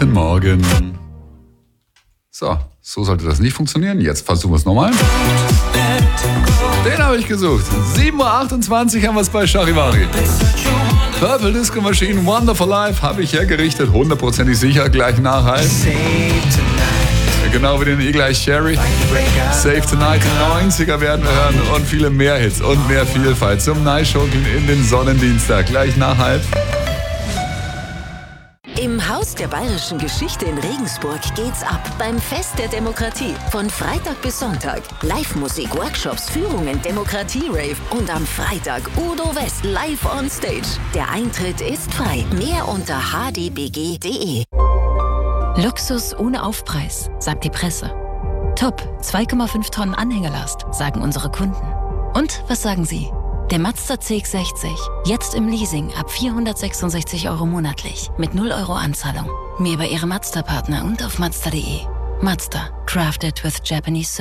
Guten Morgen. So sollte das nicht funktionieren. Jetzt versuchen wir es nochmal. Den habe ich gesucht. 7.28 Uhr haben wir es bei Charivari. Purple Disco Machine, Wonderful Life habe ich hergerichtet. 100% sicher, gleich Nachhalt. Genau wie den Eagle-Eye Cherry. Save Tonight, die 90er werden wir hören und viele mehr Hits und mehr Vielfalt zum Neischunkeln in den Sonnendienstag. Gleich Nachhalt. Im Haus der Bayerischen Geschichte in Regensburg geht's ab beim Fest der Demokratie. Von Freitag bis Sonntag. Live-Musik, Workshops, Führungen, Demokratie-Rave und am Freitag Udo West live on stage. Der Eintritt ist frei. Mehr unter hdbg.de. Luxus ohne Aufpreis, sagt die Presse. Top, 2,5 Tonnen Anhängerlast, sagen unsere Kunden. Und was sagen Sie? Der Mazda CX-60, jetzt im Leasing ab 466 € monatlich, mit 0 € Anzahlung. Mehr bei Ihrem Mazda-Partner und auf Mazda.de. Mazda, crafted with Japanese